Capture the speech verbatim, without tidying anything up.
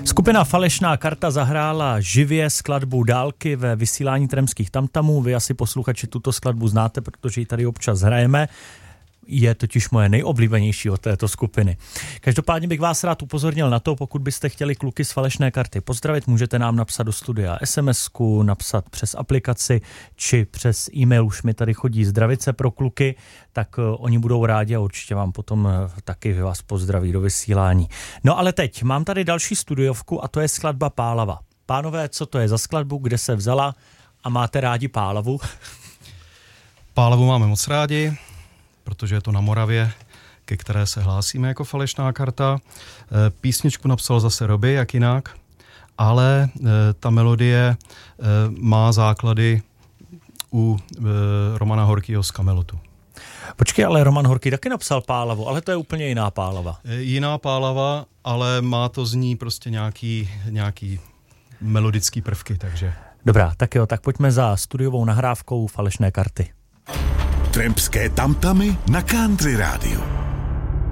Skupina Falešná karta zahrála živě skladbu Dálky ve vysílání Tremských tamtamů. Vy asi posluchači tuto skladbu znáte, protože ji tady občas hrajeme. Je totiž moje nejoblíbenější od této skupiny. Každopádně bych vás rád upozornil na to, pokud byste chtěli kluky z Falešné karty pozdravit, můžete nám napsat do studia SMSku, napsat přes aplikaci, či přes e-mail, už mi tady chodí zdravice pro kluky, tak uh, oni budou rádi a určitě vám potom uh, taky vás pozdraví do vysílání. No ale teď mám tady další studiovku a to je skladba Pálava. Pánové, co to je za skladbu, kde se vzala a máte rádi Pálavu? Pálavu máme moc rádi, protože je to na Moravě, ke které se hlásíme jako Falešná karta. Písničku napsal zase Roby, jak jinak, ale ta melodie má základy u Romana Horkýho z Kamelotu. Počkej, ale Roman Horký taky napsal Pálavu, ale to je úplně jiná Pálava. Jiná Pálava, ale má to z ní prostě nějaký, nějaký melodický prvky, takže... Dobrá, tak jo, tak pojďme za studiovou nahrávkou Falešné karty. Tremské tamtamy na Country Rádiu.